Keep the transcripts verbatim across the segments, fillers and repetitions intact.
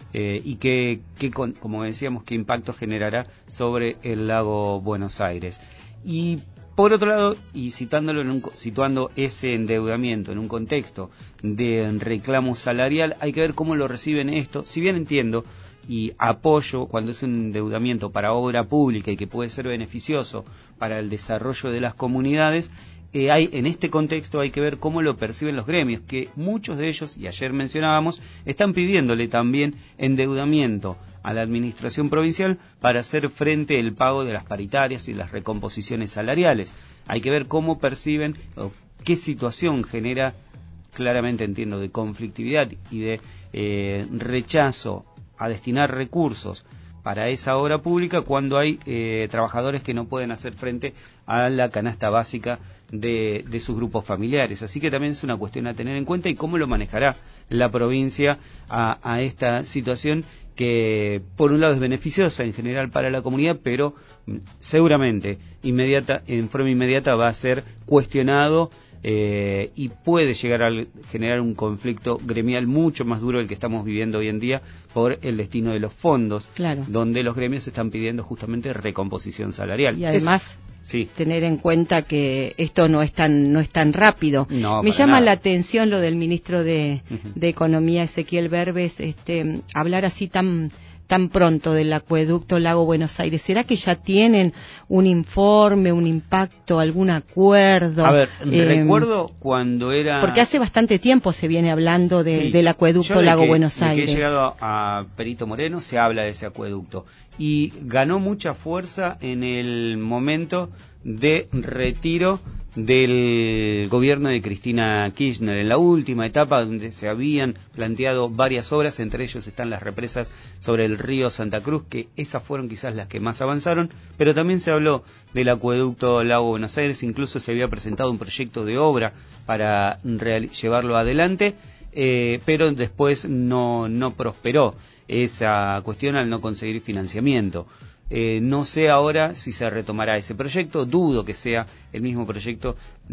eh, y qué, qué, como decíamos, qué impacto generará sobre el lago Buenos Aires. Y por otro lado, y citándolo en un, situando ese endeudamiento en un contexto de reclamo salarial, hay que ver cómo lo reciben esto. Si bien entiendo y apoyo cuando es un endeudamiento para obra pública y que puede ser beneficioso para el desarrollo de las comunidades, eh, hay, en este contexto hay que ver cómo lo perciben los gremios, que muchos de ellos, y ayer mencionábamos, están pidiéndole también endeudamiento a la administración provincial para hacer frente al pago de las paritarias y las recomposiciones salariales. Hay que ver cómo perciben, o qué situación genera, claramente entiendo, de conflictividad y de eh, rechazo a destinar recursos para esa obra pública cuando hay eh, trabajadores que no pueden hacer frente a la canasta básica de, de sus grupos familiares. Así que también es una cuestión a tener en cuenta y cómo lo manejará la provincia a, a esta situación que por un lado es beneficiosa en general para la comunidad, pero seguramente inmediata, en forma inmediata va a ser cuestionado Eh, y puede llegar a generar un conflicto gremial mucho más duro del que estamos viviendo hoy en día por el destino de los fondos, claro, donde los gremios están pidiendo justamente recomposición salarial. Y además es, sí. tener en cuenta que esto no es tan no es tan rápido. No, Me llama nada. la atención lo del ministro de, uh-huh. de Economía, Ezequiel Berbes, este, hablar así tan tan pronto del acueducto Lago Buenos Aires. ¿Será que ya tienen un informe, un impacto, algún acuerdo? A ver, eh, recuerdo cuando era... Porque hace bastante tiempo se viene hablando de, sí, del acueducto de Lago que, Buenos de Aires. Que he llegado a Perito Moreno, se habla de ese acueducto. Y ganó mucha fuerza en el momento de retiro del gobierno de Cristina Kirchner, en la última etapa donde se habían planteado varias obras, entre ellos están las represas sobre el río Santa Cruz, que esas fueron quizás las que más avanzaron, pero también se habló del acueducto Lago Buenos Aires, incluso se había presentado un proyecto de obra para real- llevarlo adelante, eh, pero después no, no prosperó esa cuestión al no conseguir financiamiento. Eh, no sé ahora si se retomará ese proyecto, dudo que sea el mismo proyecto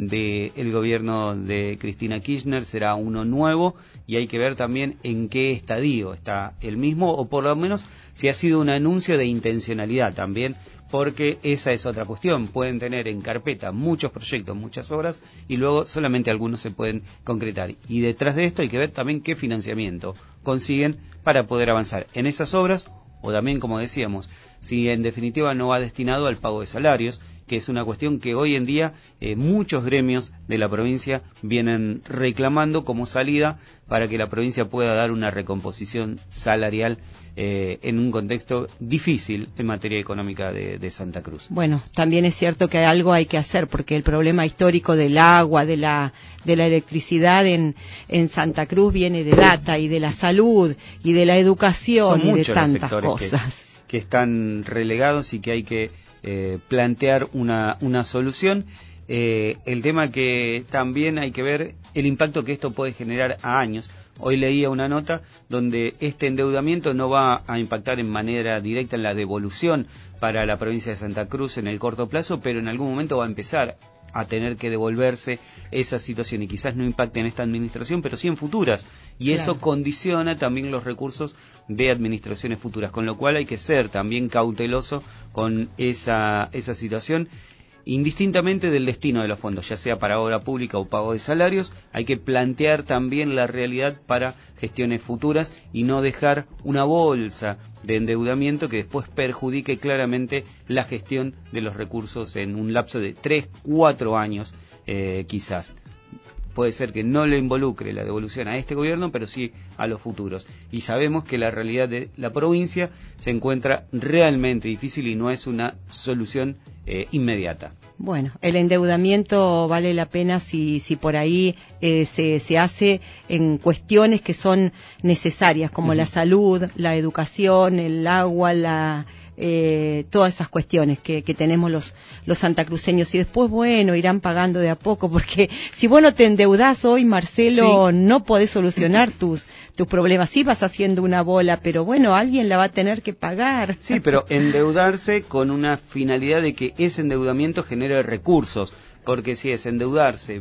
del gobierno de Cristina Kirchner, será uno nuevo y hay que ver también en qué estadio está el mismo, o por lo menos si ha sido un anuncio de intencionalidad también, porque esa es otra cuestión, pueden tener en carpeta muchos proyectos, muchas obras y luego solamente algunos se pueden concretar, y detrás de esto hay que ver también qué financiamiento consiguen para poder avanzar en esas obras, o también, como decíamos, si en definitiva no va destinado al pago de salarios, que es una cuestión que hoy en día eh, muchos gremios de la provincia vienen reclamando como salida para que la provincia pueda dar una recomposición salarial eh, en un contexto difícil en materia económica de, de Santa Cruz. Bueno, también es cierto que algo hay que hacer, porque el problema histórico del agua, de la de la electricidad en, en Santa Cruz viene de data y de la salud y de la educación y de tantas cosas. Que, que están relegados y que hay que eh, plantear una, una solución. Eh, el tema que también hay que ver el impacto que esto puede generar a años. Hoy leía una nota donde este endeudamiento no va a impactar en manera directa en la devolución para la provincia de Santa Cruz en el corto plazo, pero en algún momento va a empezar a tener que devolverse esa situación y quizás no impacte en esta administración, pero sí en futuras, y claro, eso condiciona también los recursos de administraciones futuras, con lo cual hay que ser también cauteloso con esa, esa situación. Indistintamente del destino de los fondos, ya sea para obra pública o pago de salarios, hay que plantear también la realidad para gestiones futuras y no dejar una bolsa de endeudamiento que después perjudique claramente la gestión de los recursos en un lapso de tres, cuatro años eh, quizás. Puede ser que no le involucre la devolución a este gobierno, pero sí a los futuros. Y sabemos que la realidad de la provincia se encuentra realmente difícil y no es una solución eh, inmediata. Bueno, el endeudamiento vale la pena si, si por ahí eh, se, se hace en cuestiones que son necesarias, como uh-huh. la salud, la educación, el agua, la... Eh, todas esas cuestiones que, que tenemos los, los santacruceños, y después, bueno, irán pagando de a poco, porque si vos no te endeudás hoy, Marcelo, sí, no podés solucionar tus, tus problemas. Sí vas haciendo una bola, pero bueno, alguien la va a tener que pagar. Sí, pero endeudarse con una finalidad de que ese endeudamiento genere recursos, porque si es endeudarse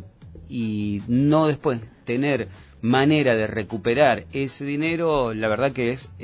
y no después tener manera de recuperar ese dinero, la verdad que es